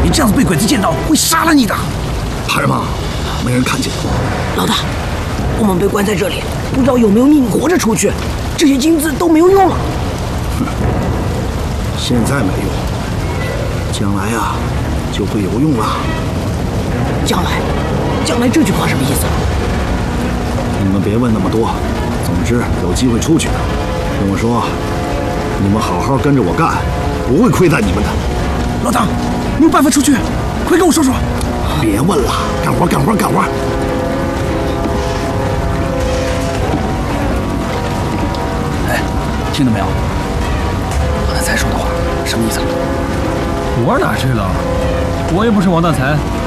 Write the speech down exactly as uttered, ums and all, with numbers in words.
你这样子被鬼子见到会杀了你的。 怕什么？没人看见。 老大，我们被关在这里，不知道有没有命活着出去。这些金子都没有用了。 哼，现在没用，将来啊就会有用了。 将来，将来这句话什么意思？ 你们别问那么多，总之有机会出去，跟我说，你们好好跟着我干，不会亏待你们的。 老大，你有办法出去？快跟我说说。 别问了，干活干活干活。 哎，听到没有？王大才说的话什么意思？ 我哪知道？我又不是王大才。